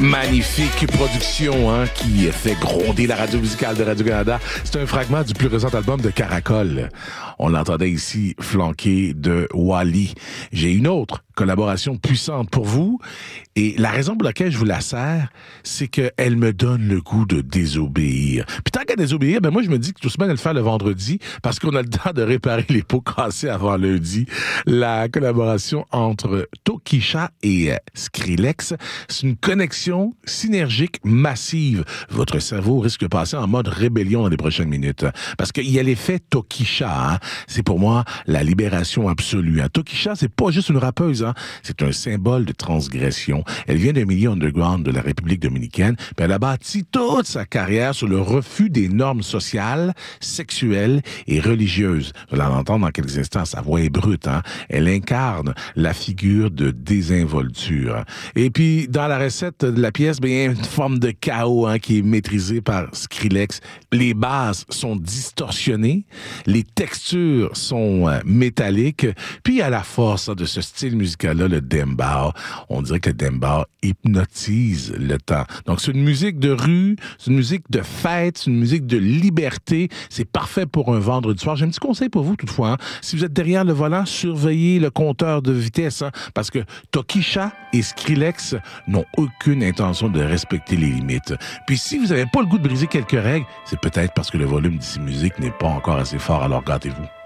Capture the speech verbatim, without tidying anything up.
Magnifique production hein, qui fait gronder la radio musicale de Radio-Canada. C'est un fragment du plus récent album de Caracol. On l'entendait ici flanqué de Wally. J'ai une autre collaboration puissante pour vous et la raison pour laquelle je vous la sers, c'est qu'elle me donne le goût de désobéir. Puis tant qu'à désobéir, ben moi je me dis que tout semaine elle le faire le vendredi parce qu'on a le temps de réparer les pots cassés avant lundi. La collaboration entre Tokischa et Skrillex, c'est une connexion synergique massive. Votre cerveau risque de passer en mode rébellion dans les prochaines minutes. Parce qu'il y a l'effet Tokischa. Hein? C'est pour moi la libération absolue. Hein? Tokischa, c'est pas juste une rappeuse. Hein? C'est un symbole de transgression. Elle vient d'un milieu underground de la République dominicaine. Puis elle a bâti toute sa carrière sur le refus des normes sociales, sexuelles et religieuses. Vous allez l'entendre dans quelques instants. Sa voix est brute. Hein? Elle incarne la figure de désinvolture. Et puis, dans la recette de la pièce, bien, il y a une forme de chaos hein, qui est maîtrisée par Skrillex. Les bases sont distorsionnées, les textures sont euh, métalliques, puis il y a la force hein, de ce style musical-là, le dembow. On dirait que le dembow hypnotise le temps. Donc, c'est une musique de rue, c'est une musique de fête, c'est une musique de liberté. C'est parfait pour un vendredi soir. J'ai un petit conseil pour vous, toutefois. Hein. Si vous êtes derrière le volant, surveillez le compteur de vitesse, hein, parce que Tokischa et Skrillex n'ont aucune intention de respecter les limites. Puis si vous n'avez pas le goût de briser quelques règles, c'est peut-être parce que le volume de ces musiques n'est pas encore assez fort, alors gâtez-vous.